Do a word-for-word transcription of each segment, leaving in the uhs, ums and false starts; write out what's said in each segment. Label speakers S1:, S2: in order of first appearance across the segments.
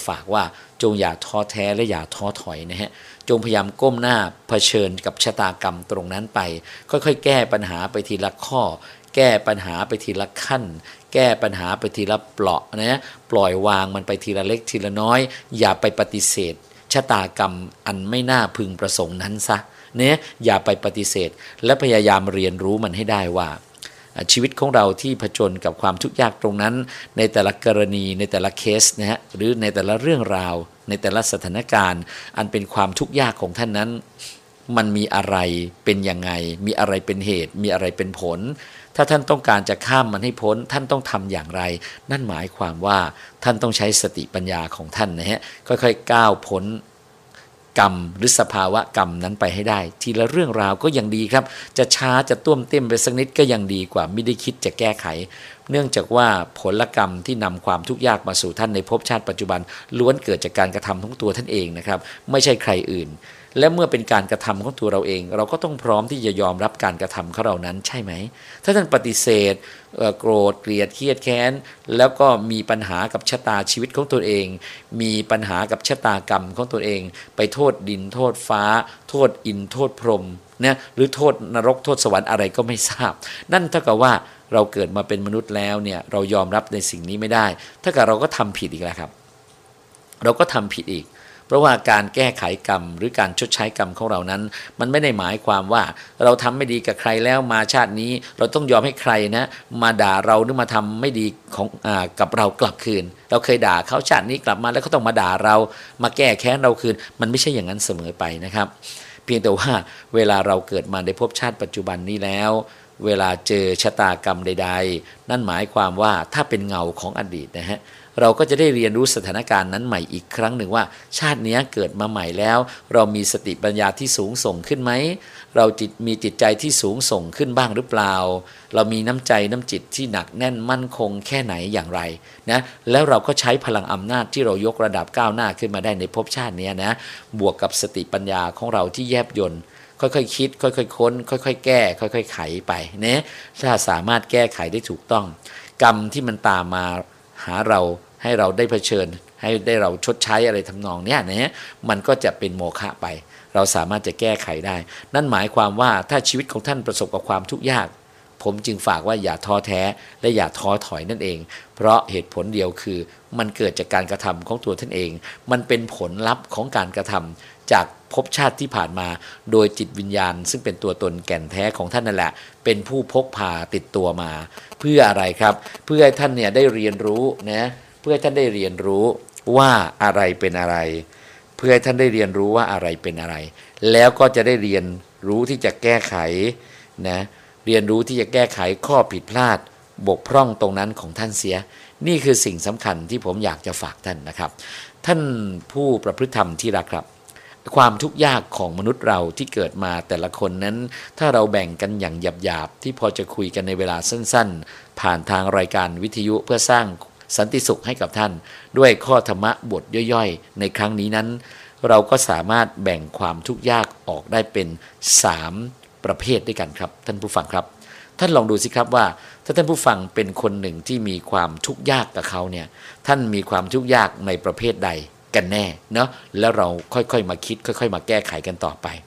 S1: ฝากว่าจงอย่าท้อแท้และอย่าท้อถอยนะฮะจงพยายามก้มหน้าเผชิญกับชะตากรรมตรงนั้นไปค่อยๆแก้ปัญหาไปทีละข้อแก้ปัญหาไปทีละขั้นแก้ปัญหาไปทีละเปราะนะปล่อยวางมันไปทีละเล็กทีละน้อยอย่าไปปฏิเสธชะตากรรมอันไม่น่าพึงประสงค์นั้นซะเนี่ยอย่าไปปฏิเสธและพยายามเรียนรู้มันให้ได้ว่าชีวิตของเราที่ผจญกับความทุกข์ยากตรงนั้นในแต่ละกรณีในแต่ละเคสนะฮะหรือในแต่ละเรื่องราวในแต่ละสถานการณ์อันเป็นความทุกข์ยากของท่านนั้นมันมีอะไรเป็นยังไงมีอะไรเป็นเหตุมีอะไรเป็นผลถ้าท่านต้องการจะข้ามมันให้พ้นท่านต้องทำอย่างไรนั่นหมายความว่าท่านต้องใช้สติปัญญาของท่านนะฮะค่อยๆก้าวพ้นกรรมหรือสภาวะกรรมนั้นไปให้ได้ทีละเรื่องราวก็ยังดีครับจะช้าจะต้วมเต้มไปสักนิดก็ยังดีกว่าไม่ได้คิดจะแก้ไขเนื่องจากว่าผลกรรมที่นำความทุกข์ยากมาสู่ท่านในภพชาติปัจจุบันล้วนเกิดจากการกระทำของตัวท่านเองนะครับไม่ใช่ใครอื่นและเมื่อเป็นการกระทำของตัวเราเองเราก็ต้องพร้อมที่จะยอมรับการกระทำของเรานั้นใช่ไหมถ้าท่านปฏิเสธโกรธเกลียดเครียดแค้นแล้วก็มีปัญหากับชะตาชีวิตของตัวเองมีปัญหากับชะตากรรมของตัวเองไปโทษดินโทษฟ้าโทษอินโทษพรหมเนี่ยหรือโทษนรกโทษสวรรค์อะไรก็ไม่ทราบนั่นเท่ากับว่าเราเกิดมาเป็นมนุษย์แล้วเนี่ยเรายอมรับในสิ่งนี้ไม่ได้ถ้าเกิดเราก็ทำผิดอีกแล้วครับเราก็ทำผิดอีกเพราะว่าการแก้ไขกรรมหรือการชดใช้กรรมของเรานั้นมันไม่ได้หมายความว่าเราทำไม่ดีกับใครแล้วมาชาตินี้เราต้องยอมให้ใครนะมาด่าเราหรือมาทำไม่ดีของอ่ากับเรากลับคืนเราเคยด่าเขาชาตินี้กลับมาแล้วเขาต้องมาด่าเรามาแก้แค้นเราคืนมันไม่ใช่อย่างนั้นเสมอไปนะครับเพียงแต่ว่าเวลาเราเกิดมาในภพชาติปัจจุบันนี้แล้วเวลาเจอชะตากรรมใดๆนั่นหมายความว่าถ้าเป็นเงาของอดีตนะฮะเราก็จะได้เรียนรู้สถานการณ์นั้นใหม่อีกครั้งหนึ่งว่าชาตินี้เกิดมาใหม่แล้วเรามีสติปัญญาที่สูงส่งขึ้นไหมเราจิตมีจิตใจที่สูงส่งขึ้นบ้างหรือเปล่าเรามีน้ำใจน้ำจิตที่หนักแน่นมั่นคงแค่ไหนอย่างไรนะแล้วเราก็ใช้พลังอำนาจที่เรายกระดับก้าวหน้าขึ้นมาได้ในภพชาตินี้นะบวกกับสติปัญญาของเราที่แยบยลค่อยๆ ค, คิดค่อยๆ ค้นค่อยๆแก้ค่อยๆไขไปนะถ้าสามารถแก้ไขได้ถูกต้องกรรมที่มันตามมาหาเราให้เราได้เผชิญให้ได้เราชดใช้อะไรทำนองเนี้ยนะมันก็จะเป็นโมฆะไปเราสามารถจะแก้ไขได้นั่นหมายความว่าถ้าชีวิตของท่านประสบกับความทุกข์ยากผมจึงฝากว่าอย่าท้อแท้และอย่าท้อถอยนั่นเองเพราะเหตุผลเดียวคือมันเกิดจากการกระทำของตัวท่านเองมันเป็นผลลัพธ์ของการกระทำจากภพชาติที่ผ่านมาโดยจิตวิญญาณซึ่งเป็นตัวตนแก่นแท้ของท่านนั่นแหละเป็นผู้พกพาติดตัวมาเพื่ออะไรครับเพื่อให้ท่านเนี่ยได้เรียนรู้นะเพื่อให้ท่านได้เรียนรู้ว่าอะไรเป็นอะไรเพื่อให้ท่านได้เรียนรู้ว่าอะไรเป็นอะไรแล้วก็จะได้เรียนรู้ที่จะแก้ไขนะเรียนรู้ที่จะแก้ไขข้อผิดพลาดบกพร่องตรงนั้นของท่านเสียนี่คือสิ่งสำคัญที่ผมอยากจะฝากท่านนะครับท่านผู้ประพฤติธรรมที่รักครับความทุกข์ยากของมนุษย์เราที่เกิดมาแต่ละคนนั้นถ้าเราแบ่งกันอย่างหยาบๆที่พอจะคุยกันในเวลาสั้นๆผ่านทางรายการวิทยุเพื่อสร้างสันติสุขให้กับท่านด้วยข้อธรรมะบทย่อยๆในครั้งนี้นั้นเราก็สามารถแบ่งความทุกข์ยากออกได้เป็นสามประเภทด้วยกันครับท่านผู้ฟังครับท่านลองดูสิครับว่าถ้าท่านผู้ฟังเป็นคนหนึ่งที่มีความทุกข์ยากกับเขาเนี่ยท่านมีความทุกข์ยากในประเภทใดกันแน่เนาะแล้วเราค่อยๆมาคิดค่อยๆมาแก้ไขกันต่อไป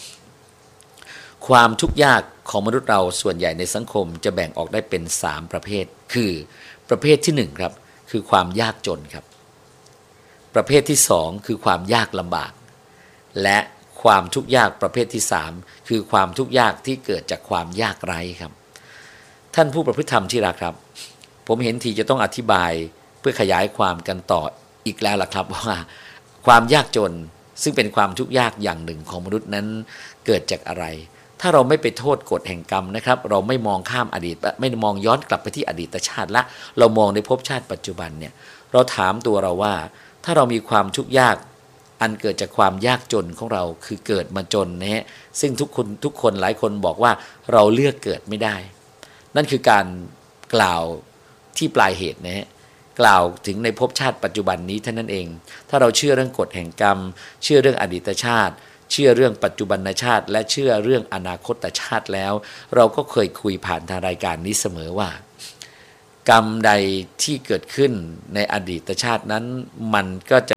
S1: ความทุกข์ยากของมนุษย์เราส่วนใหญ่ในสังคมจะแบ่งออกได้เป็นสามประเภทคือประเภทที่หนึ่งครับคือความยากจนครับประเภทที่สองคือความยากลำบากและความทุกข์ยากประเภทที่สามคือความทุกข์ยากที่เกิดจากความยากไร้ครับท่านผู้ประพฤติธรรมที่รักครับผมเห็นทีจะต้องอธิบายเพื่อขยายความกันต่ออีกแล้วล่ะครับว่าความยากจนซึ่งเป็นความทุกข์ยากอย่างหนึ่งของมนุษย์นั้นเกิดจากอะไรถ้าเราไม่ไปโทษกฎแห่งกรรมนะครับเราไม่มองข้ามอดีตไม่มองย้อนกลับไปที่อดีตชาติละเรามองในภพชาติปัจจุบันเนี่ยเราถามตัวเราว่าถ้าเรามีความทุกข์ยากอันเกิดจากความยากจนของเราคือเกิดมาจนนะฮะซึ่งทุกคนทุกคนหลายคนบอกว่าเราเลือกเกิดไม่ได้นั่นคือการกล่าวที่ปลายเหตุนะฮะกล่าวถึงในภพชาติปัจจุบันนี้เท่านั้นเองถ้าเราเชื่อเรื่องกฎแห่งกรรมเชื่อเรื่องอดีตชาติเชื่อเรื่องปัจจุบันชาติและเชื่อเรื่องอนาคตชาติแล้วเราก็เคยคุยผ่านทางรายการนี้เสมอว่ากรรมใดที่เกิดขึ้นในอดีตชาตินั้นมันก็จะ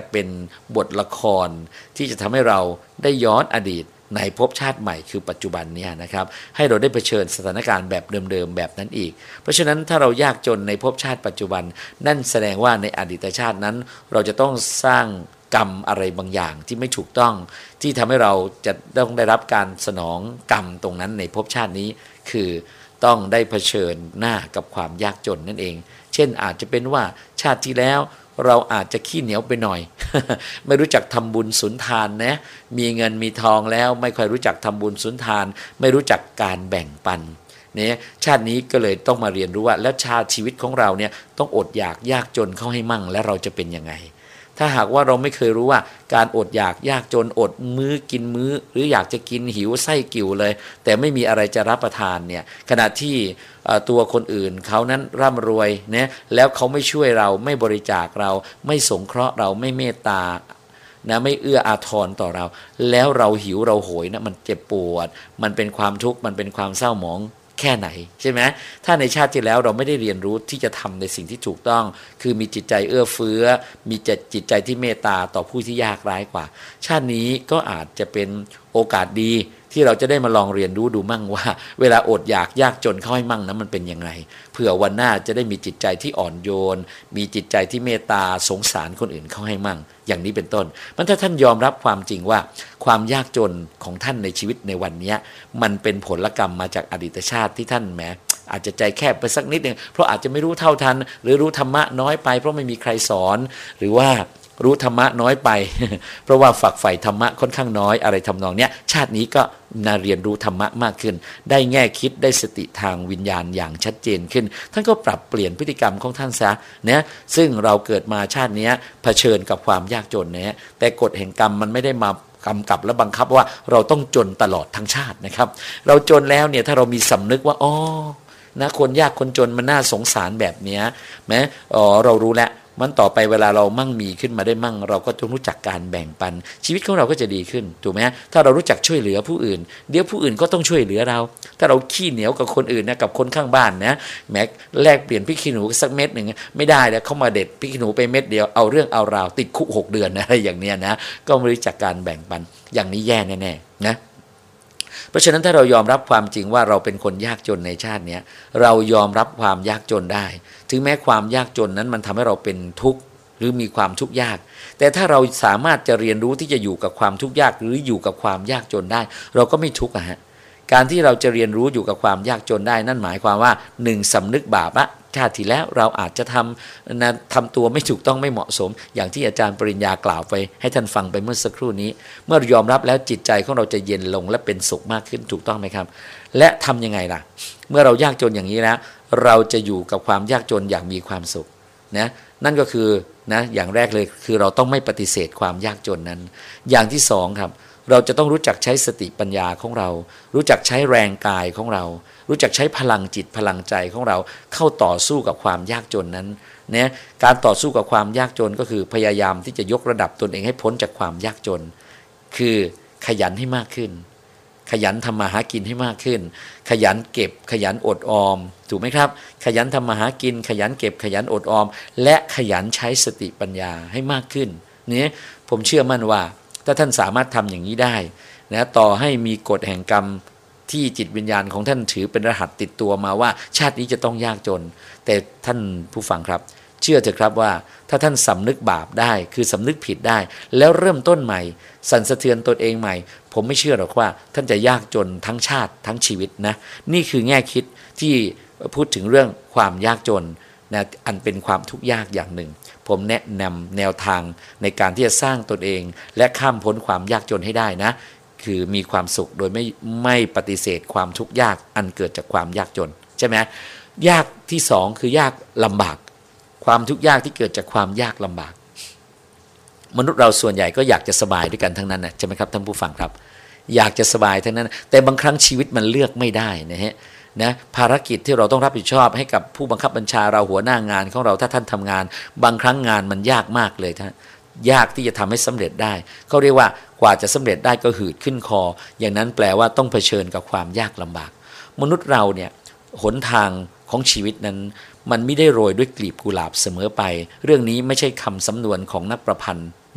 S1: เป็นบทละครที่จะทำให้เราได้ย้อนอดีตในภพชาติใหม่คือปัจจุบันเนี่ยนะครับให้เราได้เผชิญสถานการณ์แบบเดิมๆแบบนั้นอีกเพราะฉะนั้นถ้าเรายากจนในภพชาติปัจจุบันนั่นแสดงว่าในอดีตชาตินั้นเราจะต้องสร้างกรรมอะไรบางอย่างที่ไม่ถูกต้องที่ทำให้เราจะต้องได้รับการสนองกรรมตรงนั้นในภพชาตินี้คือต้องได้เผชิญหน้ากับความยากจนนั่นเองเช่นอาจจะเป็นว่าชาติที่แล้วเราอาจจะขี้เหนียวไปหน่อย ไม่รู้จักทำบุญสุนทานนะมีเงินมีทองแล้วไม่ค่อยรู้จักทำบุญสุนทานไม่รู้จักการแบ่งปันเนี่ยชาตินี้ก็เลยต้องมาเรียนรู้ว่าแล้วชาติชีวิตของเราเนี่ยต้องอดอยากยากจนเข้าให้มั่งและเราจะเป็นยังไงถ้าหากว่าเราไม่เคยรู้ว่าการอดอยากยากจนอดมื้อกินมื้อหรืออยากจะกินหิวไส้กิ่วเลยแต่ไม่มีอะไรจะรับประทานเนี่ยขณะที่ตัวคนอื่นเขานั้นร่ำรวยเนี่ยแล้วเขาไม่ช่วยเราไม่บริจาคเราไม่สงเคราะห์เราไม่เมตตานะไม่เอื้ออาทรต่อเราแล้วเราหิวเราโหยนะมันเจ็บปวดมันเป็นความทุกข์มันเป็นความเศร้าหมองแค่ไหนใช่ไหมถ้าในชาติที่แล้วเราไม่ได้เรียนรู้ที่จะทำในสิ่งที่ถูกต้องคือมีจิตใจเอื้อเฟื้อมีจิตใจที่เมตตาต่อผู้ที่ยากไร้กว่าชาตินี้ก็อาจจะเป็นโอกาสดีที่เราจะได้มาลองเรียนรู้ดูมั่งว่าเวลาอดอยากยากจนเข้าให้มั่งนั้นมันเป็นยังไงเผื่อวันหน้าจะได้มีจิตใจที่อ่อนโยนมีจิตใจที่เมตตาสงสารคนอื่นเข้าให้มั่งอย่างนี้เป็นต้นมันถ้าท่านยอมรับความจริงว่าความยากจนของท่านในชีวิตในวันนี้มันเป็นผลกรรมมาจากอดีตชาติที่ท่านแม้อาจจะใจแคบไปสักนิดนึงเพราะอาจจะไม่รู้เท่าทันหรือรู้ธรรมะน้อยไปเพราะไม่มีใครสอนหรือว่ารู้ธรรมะน้อยไป เพราะว่าฝักใฝ่ธรรมะค่อนข้างน้อยอะไรทำนองเนี้ยชาตินี้ก็น่าเรียนรู้ธรรมะมากขึ้นได้แง่คิดได้สติทางวิญญาณอย่างชัดเจนขึ้นท่านก็ปรับเปลี่ยนพฤติกรรมของท่านซะเนี่ยซึ่งเราเกิดมาชาตินี้เผชิญกับความยากจนเนี่ยแต่กฎแห่งกรรมมันไม่ได้มากำกับและบังคับว่าเราต้องจนตลอดทั้งชาตินะครับเราจนแล้วเนี่ยถ้าเรามีสำนึกว่าอ๋อนะคนยากคนจนมันน่าสงสารแบบนี้แม้อ๋อเรารู้แล้วมันต่อไปเวลาเรามั่งมีขึ้นมาได้มั่งเราก็ต้องรู้จักการแบ่งปันชีวิตของเราก็จะดีขึ้นถูกไหมถ้าเรารู้จักช่วยเหลือผู้อื่นเดี๋ยวผู้อื่นก็ต้องช่วยเหลือเราถ้าเราขี้เหนียวกับคนอื่นนะกับคนข้างบ้านนะแม้แลกเปลี่ยนพริกขี้หนูสักเม็ดหนึ่งไม่ได้แล้วเขามาเด็ดพริกขี้หนูไปเม็ดเดียวเอาเรื่องเอาราวติดคุกหกเดือนอะไรอย่างเนี้ยนะก็ไม่รู้จักการแบ่งปันอย่างนี้แย่แน่ๆนะเพราะฉะนั้นถ้าเรายอมรับความจริงว่าเราเป็นคนยากจนในชาตินี้เรายอมรับความยากจนได้ถึงแม้ความยากจนนั้นมันทำให้เราเป็นทุกข์หรือมีความทุกข์ยากแต่ถ้าเราสามารถจะเรียนรู้ที่จะอยู่กับความทุกข์ยากหรืออยู่กับความยากจนได้เราก็ไม่ทุกข์อะฮะการที่เราจะเรียนรู้อยู่กับความยากจนได้นั่นหมายความว่าหนึ่งสำนึกบาปอะชาติที่แล้วเราอาจจะทำนะทำตัวไม่ถูกต้องไม่เหมาะสมอย่างที่อาจารย์ปริญญากล่าวไปให้ท่านฟังไปเมื่อสักครู่นี้เมื่อยอมรับแล้วจิตใจของเราจะเย็นลงและเป็นสุขมากขึ้นถูกต้องไหมครับและทำยังไงล่ะเมื่อเรายากจนอย่างนี้แล้วเราจะอยู่กับความยากจนอย่างมีความสุขนะนั่นก็คือนะอย่างแรกเลยคือเราต้องไม่ปฏิเสธความยากจนนั้นอย่างที่สองครับเราจะต้องรู้จักใช้สติปัญญาของเรารู้จักใช้แรงกายของเรารู้จักใช้พลังจิตพลังใจของเราเข้าต่อสู้กับความยากจนนั้นเนี่ยการต่อสู้กับความยากจนก็คือพยายามที่จะยกระดับตนเองให้พ้นจากความยากจนคือขยันให้มากขึ้นขยันทำมาหากินให้มากขึ้นขยันเก็บขยันอดออมถูกไหมครับขยันทำมาหากินขยันเก็บขยันอดออมและขยันใช้สติปัญญาให้มากขึ้นเนี่ยผมเชื่อมั่นว่าถ้าท่านสามารถทำอย่างนี้ได้นะต่อให้มีกฎแห่งกรรมที่จิตวิญญาณของท่านถือเป็นรหัสติดตัวมาว่าชาตินี้จะต้องยากจนแต่ท่านผู้ฟังครับเชื่อเถอะครับว่าถ้าท่านสำนึกบาปได้คือสำนึกผิดได้แล้วเริ่มต้นใหม่สั่นสะเทือนตนเองใหม่ผมไม่เชื่อหรอกว่าท่านจะยากจนทั้งชาติทั้งชีวิตนะนี่คือแง่คิดที่พูดถึงเรื่องความยากจนนะอันเป็นความทุกข์ยากอย่างหนึ่งผมแนะนำแนวทางในการที่จะสร้างตนเองและข้ามพ้นความยากจนให้ได้นะคือมีความสุขโดยไม่ไม่ปฏิเสธความทุกข์ยากอันเกิดจากความยากจนใช่ไหมยากที่สองคือยากลำบากความทุกข์ยากที่เกิดจากความยากลำบากมนุษย์เราส่วนใหญ่ก็อยากจะสบายด้วยกันทั้งนั้นนะใช่ไหมครับท่านผู้ฟังครับอยากจะสบายทั้งนั้นแต่บางครั้งชีวิตมันเลือกไม่ได้นะฮะนะภารกิจที่เราต้องรับผิดชอบให้กับผู้บังคับบัญชาเราหัวหน้างานของเราถ้าท่านทำงานบางครั้งงานมันยากมากเลยท่านยากที่จะทำให้สำเร็จได้เขาเรียกว่ากว่าจะสำเร็จได้ก็หืดขึ้นคออย่างนั้นแปลว่าต้องเผชิญกับความยากลำบากมนุษย์เราเนี่ยหนทางของชีวิตนั้นมันไม่ได้โรยด้วยกลีบกุหลาบเสมอไปเรื่องนี้ไม่ใช่คำสำนวนของนักประพันธ์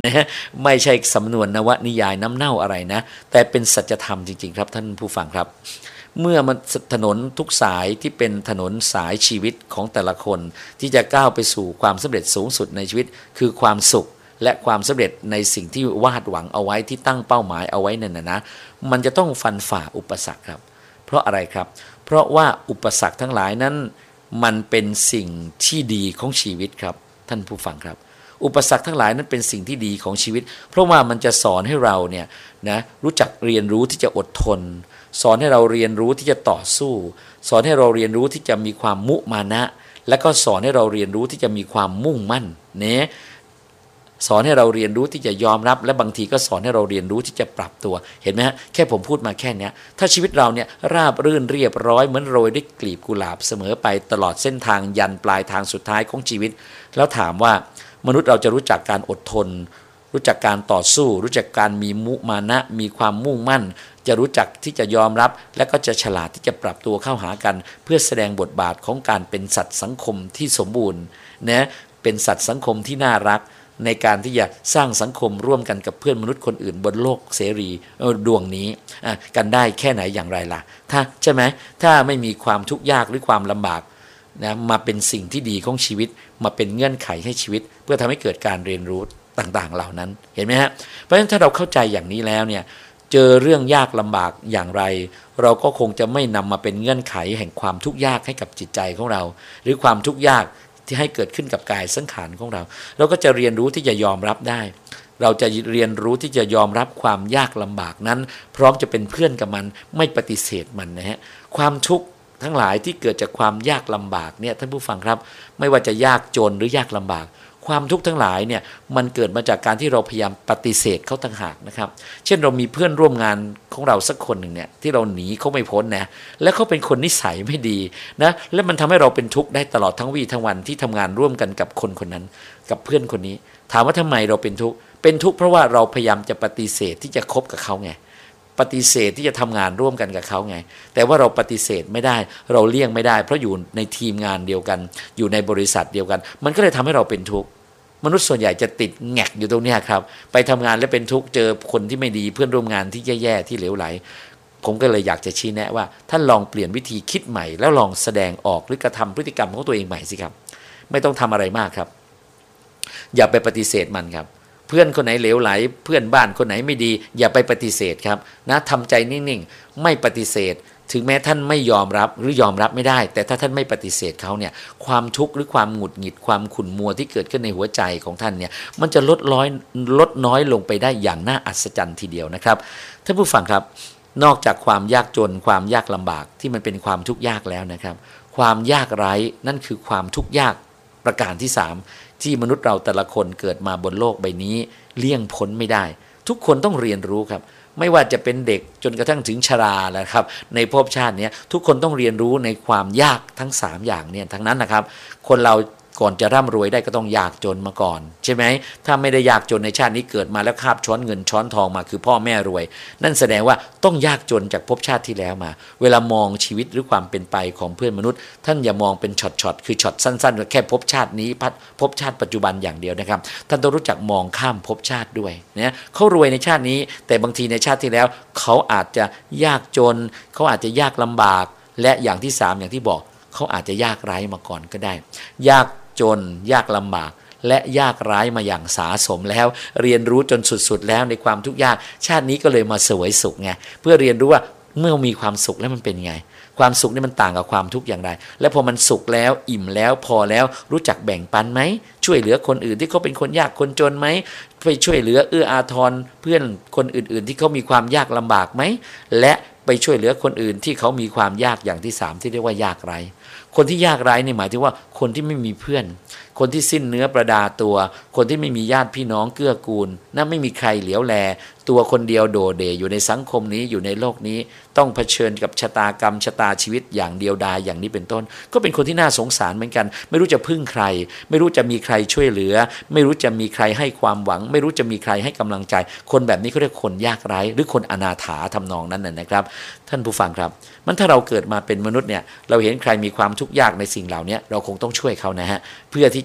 S1: นะฮะไม่ใช่สำนวนนวนิยายน้ำเน่าอะไรนะแต่เป็นสัจธรรมจริงๆครับท่านผู้ฟังครับเมื่อมันถนนทุกสายที่เป็นถนนสายชีวิตของแต่ละคนที่จะก้าวไปสู่ความสำเร็จสูงสุดในชีวิตคือความสุขและความสำเร็จในสิ่งที่วาดหวังเอาไว้ที่ตั้งเป้าหมายเอาไว้นั่นนะนะมันจะต้องฟันฝ่าอุปสรรคครับเพราะอะไรครับเพราะว่าอุปสรรคทั้งหลายนั้นมันเป็นสิ่งที่ดีของชีวิตครับท่านผู้ฟังครับอุปสรรคทั้งหลายนั้นเป็นสิ่งที่ดีของชีวิตเพราะว่ามันจะสอนให้เราเนี่ยนะรู้จักเรียนรู้ที่จะอดทนสอนให้เราเรียนรู้ที่จะต่อสู้สอนให้เราเรียนรู้ที่จะมีความมุมานะและก็สอนให้เราเรียนรู้ที่จะมีความมุ่งมั่นเนี่ยสอนให้เราเรียนรู้ที่จะยอมรับและบางทีก็สอนให้เราเรียนรู้ที่จะปรับตัวเห็นไหมฮะแค่ผมพูดมาแค่นี้ถ้าชีวิตเราเนี่ยราบรื่นเรียบร้อยเหมือนโรยด้วยกลีบกุหลาบเสมอไปตลอดเส้นทางยันปลายทางสุดท้ายของชีวิตแล้วถามว่ามนุษย์เราจะรู้จักการอดทนรู้จักการต่อสู้รู้จักการมีมุมานะมีความมุ่งมั่นจะรู้จักที่จะยอมรับและก็จะฉลาดที่จะปรับตัวเข้าหากันเพื่อแสดงบทบาทของการเป็นสัตว์สังคมที่สมบูรณ์นะเป็นสัตว์สังคมที่น่ารักในการที่จะสร้างสังคมร่วมกันกับเพื่อนมนุษย์คนอื่นบนโลกเสรีดวงนี้กันได้แค่ไหนอย่างไรล่ะถ้าใช่ไหมถ้าไม่มีความทุกข์ยากหรือความลำบากนะมาเป็นสิ่งที่ดีของชีวิตมาเป็นเงื่อนไขให้ชีวิตเพื่อทำให้เกิดการเรียนรู้ต่างๆเหล่านั้นเห็นไหมฮะเพราะฉะนั้นถ้าเราเข้าใจอย่างนี้แล้วเนี่ยเจอเรื่องยากลำบากอย่างไรเราก็คงจะไม่นำมาเป็นเงื่อนไขแห่งความทุกข์ยากให้กับจิตใจของเราหรือความทุกข์ยากที่ให้เกิดขึ้นกับกายสังขารของเราเราก็จะเรียนรู้ที่จะยอมรับได้เราจะเรียนรู้ที่จะยอมรับความยากลำบากนั้นพร้อมจะเป็นเพื่อนกับมันไม่ปฏิเสธมันนะฮะความทุกข์ทั้งหลายที่เกิดจากความยากลำบากเนี่ยท่านผู้ฟังครับไม่ว่าจะยากจนหรือยากลำบากความทุกข์ทั้งหลายเนี่ยมันเกิดมาจากการที่เราพยายามปฏิเสธเขาต่างหากนะครับเช่นเรามีเพื่อนร่วมงานของเราสักคนหนึ่งเนี่ยที่เราหนีเขาไม่พ้นนะและเขาเป็นคนนิสัยไม่ดีนะและมันทำให้เราเป็นทุกข์ได้ตลอดทั้งวี่ทั้งวันที่ทำงานร่วมกันกับคนคนนั้นกับเพื่อนคนนี้ถามว่าทำไมเราเป็นทุกข์เป็นทุกข์เพราะว่าเราพยายามจะปฏิเสธที่จะคบกับเขาไงปฏิเสธที่จะทำงานร่วมกันกับเขาไงแต่ว่าเราปฏิเสธไม่ได้เราเลี่ยงไม่ได้เพราะอยู่ในทีมงานเดียวกันอยู่ในบริษัทเดียวกันมันก็เลยทำให้เราเป็นทุกข์มนุษย์ส่วนใหญ่จะติดแงกอยู่ตรงนี้ครับไปทำงานแล้วเป็นทุกข์เจอคนที่ไม่ดีเพื่อนร่วมงานที่แย่ๆที่เหลวไหลผมก็เลยอยากจะชี้แนะว่าท่านลองเปลี่ยนวิธีคิดใหม่แล้วลองแสดงออกหรือกระทำพฤติกรรมของตัวเองใหม่สิครับไม่ต้องทำอะไรมากครับอย่าไปปฏิเสธมันครับเพื่อนคนไหนเหลวไหลเพื่อนบ้านคนไหนไม่ดีอย่าไปปฏิเสธครับนะทำใจนิ่งๆไม่ปฏิเสธถึงแม้ท่านไม่ยอมรับหรือยอมรับไม่ได้แต่ถ้าท่านไม่ปฏิเสธเขาเนี่ยความทุกข์หรือความหงุดหงิดความขุ่นมัวที่เกิดขึ้นในหัวใจของท่านเนี่ยมันจะลดน้อยลดน้อยลงไปได้อย่างน่าอัศจรรย์ทีเดียวนะครับท่านผู้ฟังครับนอกจากความยากจนความยากลำบากที่มันเป็นความทุกข์ยากแล้วนะครับความยากไร้นั่นคือความทุกข์ยากประการที่สามที่มนุษย์เราแต่ละคนเกิดมาบนโลกใบนี้เลี่ยงพ้นไม่ได้ทุกคนต้องเรียนรู้ครับไม่ว่าจะเป็นเด็กจนกระทั่งถึงชราแล้วครับในภพชาตินี้ทุกคนต้องเรียนรู้ในความยากทั้งสามอย่างเนี่ยทั้งนั้นนะครับคนเราก่อนจะร่ำรวยได้ก็ต้องยากจนมาก่อนใช่ไหมถ้าไม่ได้ยากจนในชาตินี้เกิดมาแล้วคาบช้อนเงินช้อนทองมาคือพ่อแม่รวยนั่นแสดงว่าต้องยากจนจากภพชาติที่แล้วมาเวลามองชีวิตหรือความเป็นไปของเพื่อนมนุษย์ท่านอย่ามองเป็นช็อตๆคือช็อตสั้นๆแค่ภพชาตินี้พัดภพชาติปัจจุบันอย่างเดียวนะครับท่านต้องรู้จักมองข้ามภพชาติด้วยนะเขารวยในชาตินี้แต่บางทีในชาติที่แล้วเขาอาจจะยากจนเขาอาจจะยากลำบากและอย่างที่สามอย่างที่บอกเขาอาจจะยากไร้มาก่อนก็ได้ยากจนยากลำบากและยากไร้มาอย่างสาสมแล้วเรียนรู้จนสุดๆแล้วในความทุกข์ยากชาตินี้ก็เลยมาเสวยสุขไงเพื่อเรียนรู้ว่าเมื่อมีความสุขแล้วมันเป็นไงความสุขนี่มันต่างกับความทุกข์อย่างไรและพอมันสุขแล้วอิ่มแล้วพอแล้วรู้จักแบ่งปันไหมช่วยเหลือคนอื่นที่เขาเป็นคนยากคนจนไหมไปช่วยเหลือเอื้ออาทรเพื่อนคนอื่นๆที่เขามีความยากลำบากไหมและไปช่วยเหลือคนอื่นที่เขามีความยากอย่างที่สามที่เรียกว่ายากไร้คนที่ยากไร้นี่หมายถึงว่าคนที่ไม่มีเพื่อนคนที่สิ้นเนื้อประดาตัวคนที่ไม่มีญาติพี่น้องเกื้อกูลนั่นไม่มีใครเหลียวแลตัวคนเดียวโดดเด่อยู่ในสังคมนี้อยู่ในโลกนี้ต้องเผชิญกับชะตากรรมชะตาชีวิตอย่างเดียวดายอย่างนี้เป็นต้นก็เป็นคนที่น่าสงสารเหมือนกันไม่รู้จะพึ่งใครไม่รู้จะมีใครช่วยเหลือไม่รู้จะมีใครให้ความหวังไม่รู้จะมีใครให้กำลังใจคนแบบนี้เขาเรียกคนยากไร้หรือคนอนาถาทำนองนั้นน่ะนะครับท่านผู้ฟังครับมันถ้าเราเกิดมาเป็นมนุษย์เนี่ยเราเห็นใครมีความทุกข์ยากในสิ่งเหล่านี้เราคงต้องช่วยเขานะฮะเพื่อที่จะ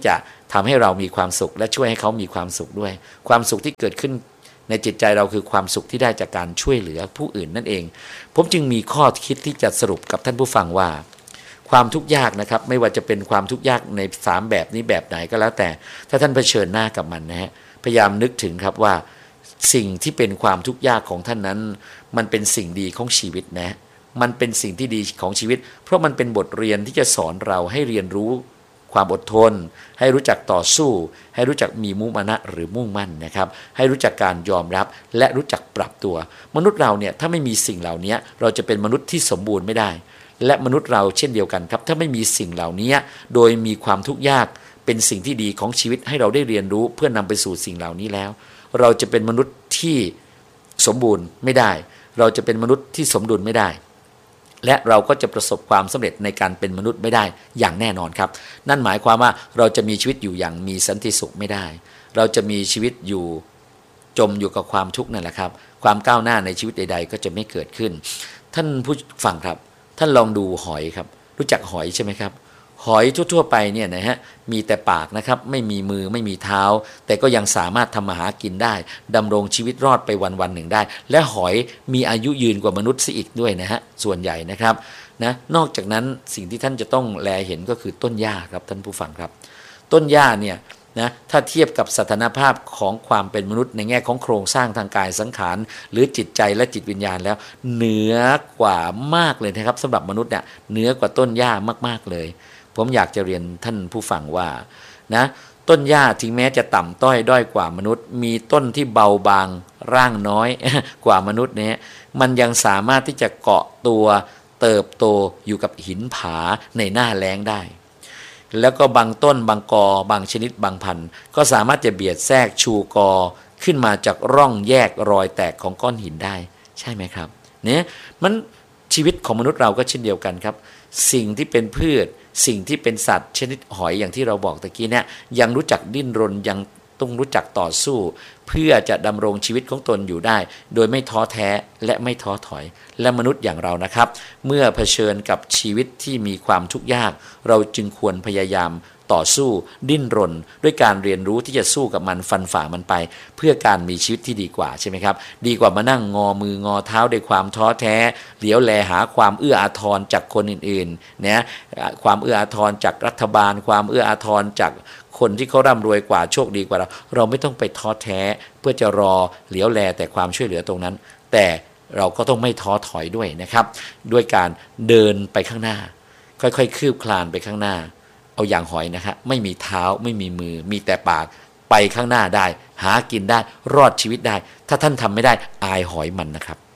S1: ทำให้เรามีความสุขและช่วยให้เขามีความสุขด้วยความสุขที่เกิดขึ้นในจิตใจเราคือความสุขที่ได้จากการช่วยเหลือผู้อื่นนั่นเองผมจึงมีข้อคิดที่จะสรุปกับท่านผู้ฟังว่าความทุกข์ยากนะครับไม่ว่าจะเป็นความทุกข์ยากในสามแบบนี้แบบไหนก็แล้วแต่ถ้าท่านเผชิญหน้ากับมันนะฮะพยายามนึกถึงครับว่าสิ่งที่เป็นความทุกข์ยากของท่านนั้นมันเป็นสิ่งดีของชีวิตนะมันเป็นสิ่งที่ดีของชีวิตเพราะมันเป็นบทเรียนที่จะสอนเราให้เรียนรู้ความอดทนให้รู้จักต่อสู้ให้รู้จักมีมุมานะหรือมุ่งมั่นนะครับให้รู้จักการยอมรับและรู้จักปรับตัวมนุษย์เราเนี่ยถ้าไม่มีสิ่งเหล่านี้เราจะเป็นมนุษย์ที่สมบูรณ์ไม่ได้และมนุษย์เราเช่นเดียวกันครับถ้าไม่มีสิ่งเหล่านี้โดยมีความทุกข์ยากเป็นสิ่งที่ดีของชีวิตให้เราได้เรียนรู้เพื่อนำไปสู่สิ่งเหล่านี้แล้วเราจะเป็นมนุษย์ที่สมบูรณ์ไม่ได้เราจะเป็นมนุษย์ที่สมดุลไม่ได้และเราก็จะประสบความสำเร็จในการเป็นมนุษย์ไม่ได้อย่างแน่นอนครับนั่นหมายความว่าเราจะมีชีวิตอยู่อย่างมีสันติสุขไม่ได้เราจะมีชีวิตอยู่จมอยู่กับความทุกข์นั่นแหละครับความก้าวหน้าในชีวิตใดๆก็จะไม่เกิดขึ้นท่านผู้ฟังครับท่านลองดูหอยครับรู้จักหอยใช่ไหมครับหอยทั่วๆไปเนี่ยนะฮะมีแต่ปากนะครับไม่มีมือไม่มีเท้าแต่ก็ยังสามารถทำมาหากินได้ดำรงชีวิตรอดไปวันๆหนึ่งได้และหอยมีอายุยืนกว่ามนุษย์ซะอีกด้วยนะฮะส่วนใหญ่นะครับนะนอกจากนั้นสิ่งที่ท่านจะต้องแลเห็นก็คือต้นหญ้าครับท่านผู้ฟังครับต้นหญ้าเนี่ยนะถ้าเทียบกับสถานภาพของความเป็นมนุษย์ในแง่ของโครงสร้างทางกายสังขารหรือจิตใจและจิตวิญญาณแล้วเหนือกว่ามากเลยนะครับสำหรับมนุษย์เนี่ยเหนือกว่าต้นหญ้ามากๆเลยผมอยากจะเรียนท่านผู้ฟังว่านะต้นหญ้าถึงแม้จะต่ำต้อยด้อยกว่ามนุษย์มีต้นที่เบาบางร่างน้อย กว่ามนุษย์เนี่ยมันยังสามารถที่จะเกาะตัวเติบโตอยู่กับหินผาในหน้าแล้งได้แล้วก็บางต้นบางกอบางชนิดบางพันธุ์ก็สามารถจะเบียดแทรกชูกอขึ้นมาจากร่องแยกรอยแตกของก้อนหินได้ใช่ไหมครับเนี่ยมันชีวิตของมนุษย์เราก็เช่นเดียวกันครับสิ่งที่เป็นพืชสิ่งที่เป็นสัตว์ชนิดหอยอย่างที่เราบอกตะกี้เนี่ยยังรู้จักดิ้นรนยังต้องรู้จักต่อสู้เพื่อจะดำรงชีวิตของตนอยู่ได้โดยไม่ท้อแท้และไม่ท้อถอยและมนุษย์อย่างเรานะครับเมื่อเผชิญกับชีวิตที่มีความทุกข์ยากเราจึงควรพยายามต่อสู้ดิ้นรนด้วยการเรียนรู้ที่จะสู้กับมันฟันฝ่ามันไปเพื่อการมีชีวิตที่ดีกว่าใช่ไหมครับดีกว่ามานั่งงอมืองอเท้าด้วยความท้อแท้เหลียวแลหาความเอื้ออาทรจากคนอื่นๆนะความเอื้ออาทรจากรัฐบาลความเอื้ออาทรจากคนที่เขาร่ำรวยกว่าโชคดีกว่าเราเราไม่ต้องไปท้อแท้เพื่อจะรอเหลียวแลแต่ความช่วยเหลือตรงนั้นแต่เราก็ต้องไม่ท้อถอยด้วยนะครับด้วยการเดินไปข้างหน้าค่อยๆคืบคลานไปข้างหน้าเอาอย่างหอยนะครับไม่มีเท้าไม่มีมือมีแต่ปากไปข้างหน้าได้หากินได้รอดชีวิตได้ถ้าท่านทำไม่ได้อายหอยมันนะครับ